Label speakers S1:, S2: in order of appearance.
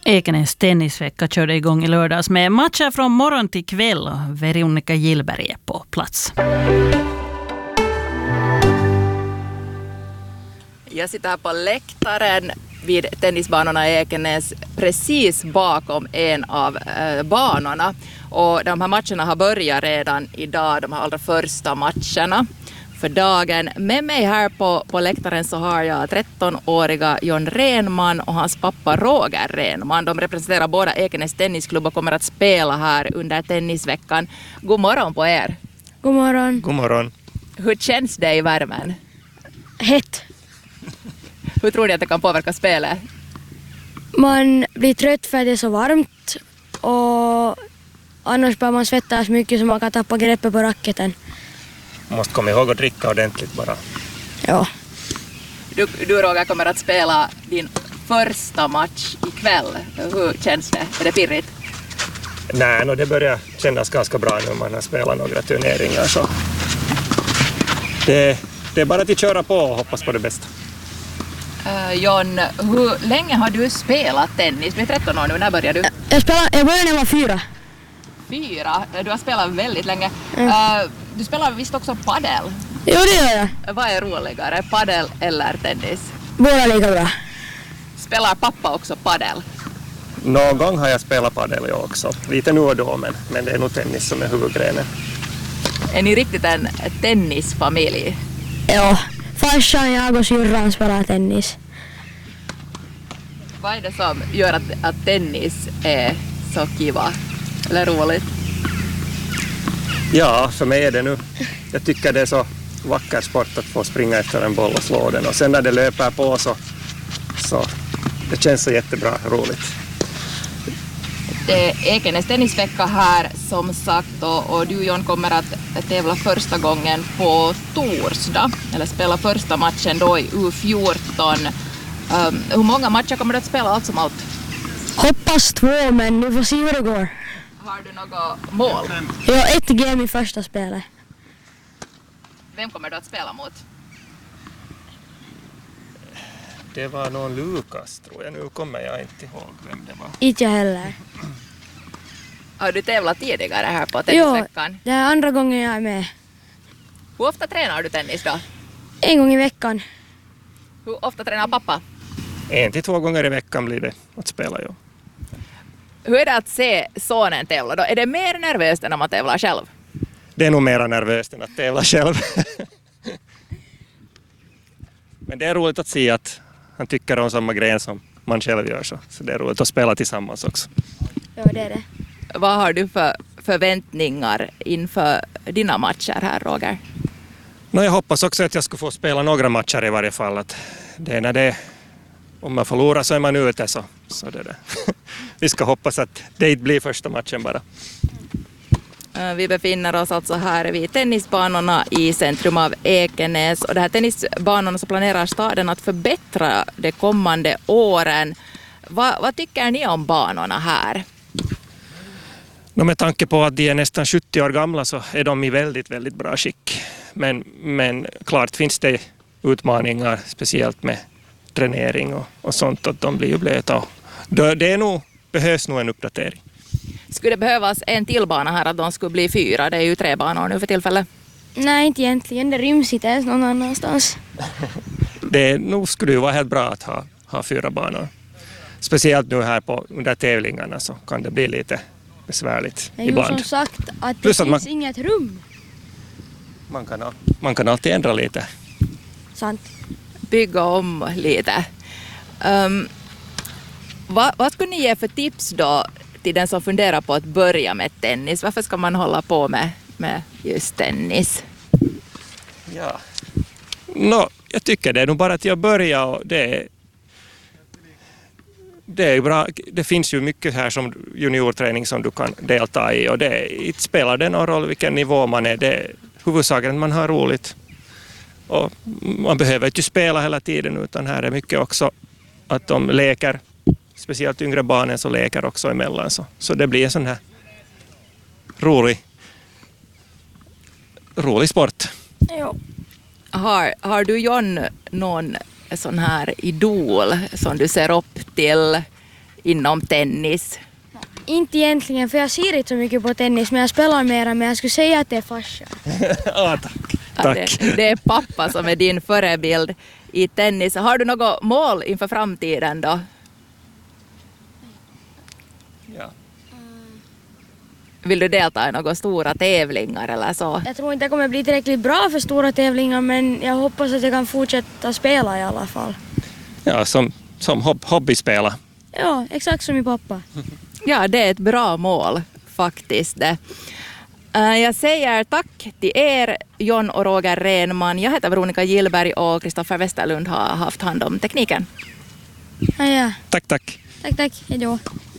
S1: Ekenäs tennisvecka körde igång i lördags med matcher från morgon till kväll och Veronica Gillberg är på plats.
S2: Jag sitter här på läktaren vid tennisbanorna i Ekenäs precis bakom en av banorna. Och de här matcherna har börjat redan idag, de här allra första matcherna för dagen. Med mig här på läktaren så har jag 13-åriga John Renman och hans pappa Roger Renman. De representerar båda Ekenäs tennisklubb och kommer att spela här under tennisveckan. God morgon på er.
S3: God morgon.
S4: God morgon.
S2: Hur känns det i värmen?
S3: Hett.
S2: Hur tror ni att det kan påverka spelet?
S3: Man blir trött för att det är så varmt och annars bör man svettas mycket så man kan tappa greppet på racketen.
S4: Man måste komma ihåg att dricka ordentligt bara.
S3: Ja.
S2: Du Roger kommer att spela din första match ikväll. Hur känns det? Är det pirrigt?
S4: Nej, det börjar kännas ganska bra nu. Man har spelat några turneringar. Så det är bara att köra på och hoppas på det bästa.
S2: John, hur länge har du spelat tennis? Du är 13 år nu, när började du?
S3: Jag började när jag var 4.
S2: 4? Du har spelat väldigt länge. Du spelar visst också padel?
S3: Jo, det gör jag.
S2: Vad är roligare, padel eller tennis?
S3: Båda lika bra.
S2: Spelar pappa också padel?
S4: Någon gång har jag spelat padel jag också. Lite nu och då, men det är nog tennis som är huvudgrenen.
S2: Är ni riktigt en tennisfamilj?
S3: Ja. Farsan, jag och syrran spelar tennis.
S2: Vad är det som gör att tennis är så kiva eller roligt?
S4: Ja, för mig är det nu. Jag tycker det är så vacker sport att få springa efter en boll och slå den. Och sen när det löper på så det känns så jättebra, roligt.
S2: Det är Ekenäs tennisvecka här som sagt och du John kommer att tävla första gången på torsdag eller spela första matchen då i U14. Hur många matcher kommer du att spela allt som allt?
S3: Hoppas 2, men nu får se hur det går.
S2: Har du något mål?
S3: Jag har 1 game i första spelet.
S2: Vem kommer du att spela mot?
S4: Det var någon Lukas, tror jag. Nu kommer jag inte ihåg vem det var.
S3: Inte jag heller.
S2: Har du tävlat tidigare här på tennisveckan?
S3: Jo, det är andra gången jag är med.
S2: Hur ofta tränar du tennis då?
S3: 1 gång i veckan.
S2: Hur ofta tränar pappa?
S4: 1 till 2 gånger i veckan blir det att spela, ja.
S2: Hur är det att se sonen tävla då? Är det mer nervöst än när man tävlar själv?
S4: Det är nog mer nervöst än att tävla själv. Men det är roligt att se att han tycker om samma grej som man själv gör. Så det är roligt att spela tillsammans också.
S3: Ja, det är det.
S2: Vad har du för förväntningar inför dina matcher här, Roger?
S4: Jag hoppas också att jag ska få spela några matcher i varje fall. Att det är när det, om man förlorar så är man ute. Så det är det. Vi ska hoppas att det inte blir första matchen bara.
S2: Vi befinner oss alltså här vid tennisbanorna i centrum av Ekenäs. Och de här tennisbanorna så planerar staden att förbättra de kommande åren. Vad tycker ni om banorna här?
S4: Med tanke på att de är nästan 70 år gamla så är de i väldigt, väldigt bra skick. Men klart finns det utmaningar, speciellt med dränering och sånt, att de blir ju blöta. Behövs nog en uppdatering.
S2: Skulle det behövas en till bana här att de skulle bli 4? Det är ju 3 banor nu för tillfället.
S3: Nej, inte egentligen. Det ryms inte ens någon annanstans.
S4: Nog skulle det vara helt bra att ha 4 banor. Speciellt nu här under tävlingarna så kan det bli lite besvärligt ibland.
S3: Det är ju som sagt att det
S4: Plus att
S3: finns inget rum.
S4: Man kan alltid ändra lite.
S3: Sant.
S2: Bygga om lite. Vad skulle ni ge för tips då till den som funderar på att börja med tennis? Varför ska man hålla på med just tennis?
S4: Ja. Jag tycker det är nog bara att jag börjar och det är bra. Det finns ju mycket här som juniorträning som du kan delta i och det spelar det någon roll vilken nivå man är. Det är huvudsaken att man har roligt. Och man behöver inte spela hela tiden utan här är mycket också att de leker, speciellt yngre barnen så leker också emellan. Så det blir en sån här rolig sport.
S3: Jo.
S2: Har du John någon sån här idol som du ser upp till inom tennis?
S3: Inte egentligen, för jag ser inte så mycket på tennis, men jag spelar mera, men jag skulle säga att det är farsa.
S4: Tack.
S2: Ja,
S4: Tack.
S2: det är pappa som är din förebild i tennis. Har du något mål inför framtiden då?
S4: Ja.
S2: Vill du delta i några stora tävlingar eller så?
S3: Jag tror inte jag kommer bli tillräckligt bra för stora tävlingar, men jag hoppas att jag kan fortsätta spela i alla fall.
S4: Ja, som hobbyspela.
S3: Ja, exakt som min pappa.
S2: Ja, det är ett bra mål faktiskt det. Jag säger tack till er, John och Roger Renman. Jag heter Veronica Gillberg och Kristoffer Westerlund har haft hand om tekniken.
S3: Ja.
S4: Tack.
S3: Tack, hej då.